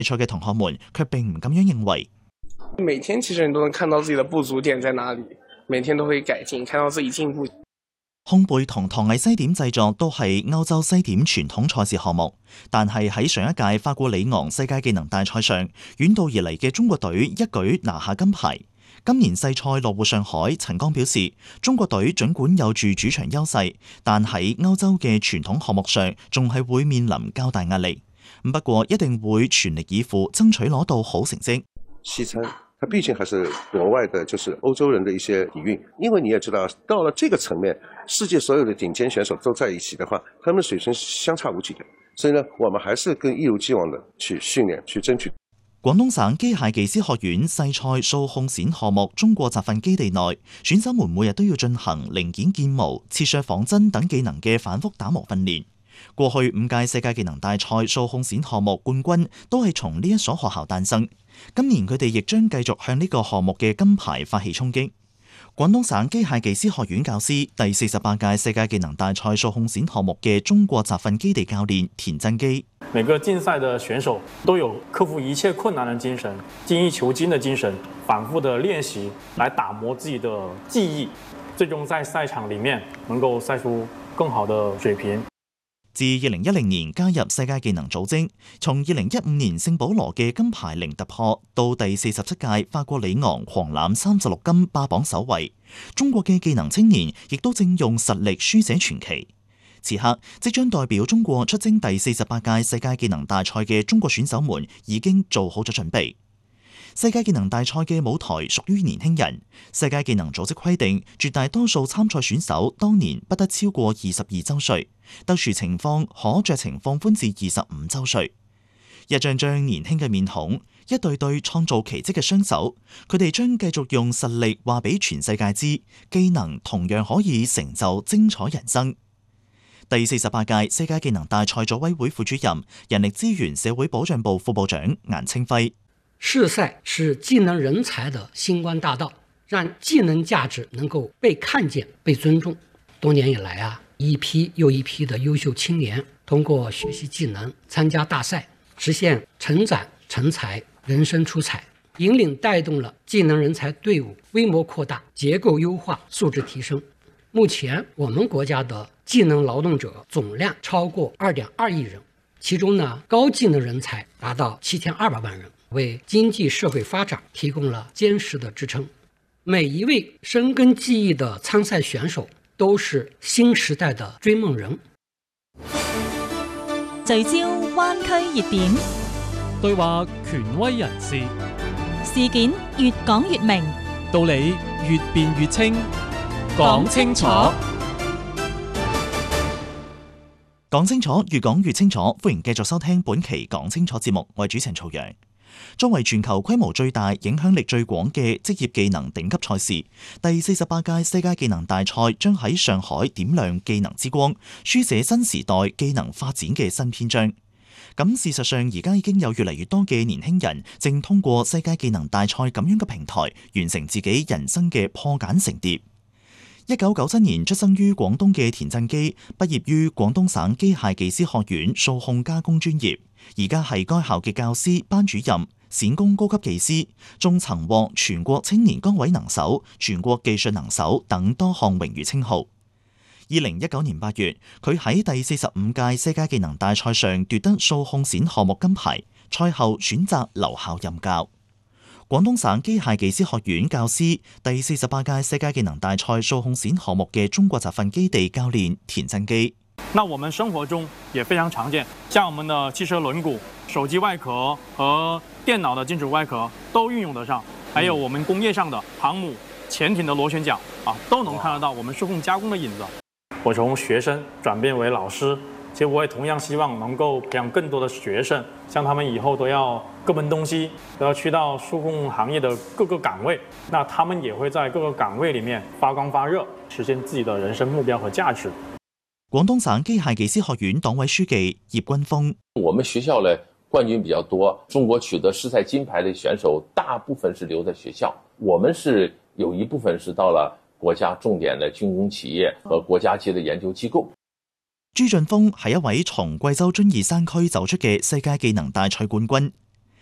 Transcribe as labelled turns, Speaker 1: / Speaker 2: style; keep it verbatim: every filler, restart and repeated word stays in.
Speaker 1: 賽嘅同學們卻並唔咁樣認為。
Speaker 2: 每天其實你都能看到自己的不足點在哪裡，每天都會改進，看到自己進步。
Speaker 1: 烘焙同糖藝西點製作都係歐洲西點傳統賽事項目，但係喺上一屆法國里昂世界技能大賽上，遠道而嚟嘅中國隊一舉拿下金牌。今年世賽落戶上海，陳剛表示，中國隊儘管有住主場優勢，但喺歐洲嘅傳統項目上，仲係會面臨較大壓力。不過一定會全力以赴，爭取攞到好成績。
Speaker 3: 西餐，它畢竟還是國外的，就是歐洲人的一些底蘊。因為你也知道，到了這個層面，世界所有的頂尖選手都在一起的話，他們水平相差無幾的。所以呢，我們還是更一如既往的去訓練，去爭取。
Speaker 1: 廣東省機械技師學院世賽數控線項目中國集訓基地內，選手們每日都要進行零件建模、切削仿真等技能嘅反覆打磨訓練。過去五屆世界技能大賽數控線項目冠軍都係從呢一所學校誕生。今年佢哋亦將繼續向呢個項目嘅金牌發起衝擊。廣東省機械技師學院教師、第四十八屆世界技能大賽數控線項目嘅中國集訓基地教練田振基。
Speaker 4: 每個競賽的選手都有克服一切困難的精神，精益求精的精神，反覆的練習來打磨自己的技藝，最終在賽場裡面能夠賽出更好的水平。
Speaker 1: 自二零一零年加入世界技能組織，從二零一五年聖保羅嘅金牌零突破到第四十七屆法國里昂狂攬三十六金霸榜首位，中國嘅技能青年亦都正用實力書寫傳奇。此刻，即將代表中國出征第四十八屆世界技能大賽嘅中國選手們已經做好咗準備。世界技能大賽嘅舞台屬於年輕人，世界技能組織規定，絕大多數參賽選手當年不得超過二十二週歲，特殊情況可酌情放寬至二十五週歲。一張張年輕嘅面孔，一對對創造奇蹟嘅雙手，佢哋將繼續用實力話俾全世界知，技能同樣可以成就精彩人生。第四十八屆世界技能大賽組委會副主任、人力資源社會保障部副部長顏清輝。
Speaker 5: 世賽是技能人才的星光大道，讓技能價值能夠被看見、被尊重。多年以來啊，一批又一批的優秀青年通過學習技能、參加大賽，實現成長成才、人生出彩，引領帶動了技能人才隊伍規模擴大、結構優化、素質提升。目前我們國家的技能勞動者總量超過二點二億人，其中呢，高技能人才達到七千二百萬人，為經濟社會發展提供了堅實的支撐。每一位深耕技藝的參賽選手都是新時代的追夢人。
Speaker 6: 聚焦灣區熱點，
Speaker 7: 對話權威人士，
Speaker 6: 事件越講越明，
Speaker 7: 道理越辯越清，講清楚。
Speaker 1: 講清楚，越講越清楚。歡迎繼續收聽本期講清楚節目，我係主持人曹陽。作為全球規模最大、影響力最廣嘅職業技能頂級賽事，第四十八屆世界技能大賽將喺上海點亮技能之光，書寫新時代技能發展嘅新篇章。咁事實上，而家已經有越嚟越多嘅年輕人正通過世界技能大賽咁樣嘅平台，完成自己人生嘅破繭成蝶。一九九七年出生於廣東嘅田振基，畢業於廣東省機械技師學院數控加工專業，而家係該校嘅教師、班主任、銑工高級技師，仲曾獲全國青年崗位能手、全國技術能手等多項榮譽稱號。二零一九年八月，佢喺第四十五屆世界技能大賽上奪得數控線項目金牌，賽後選擇留校任教。廣東省機械技師學院教師，第四十八屆世界技能大賽數控線項目嘅中國集訓基地教練田振基。
Speaker 4: 那我們生活中也非常常見，像我們的汽車輪毂、手機外殼和電腦的金屬外殼都運用得上，還有我們工業上的航母、潛艇的螺旋槳啊，都能看得到我們數控加工的影子。我從學生轉變為老師，其實我也同樣希望能夠培養更多的學生，像他們以後都要各奔東西，都要去到數控行業的各個崗位，那他們也會在各個崗位裡面發光發熱，實現自己的人生目標和價值。
Speaker 1: 廣東省機械技師學院黨委書記葉軍峰：
Speaker 8: 我們學校呢冠軍比較多，中國取得世賽金牌的選手大部分是留在學校，我們是有一部分是到了國家重點的軍工企業和國家級的研究機構。
Speaker 1: 朱俊峰係一位從貴州遵義山區走出嘅世界技能大賽冠軍，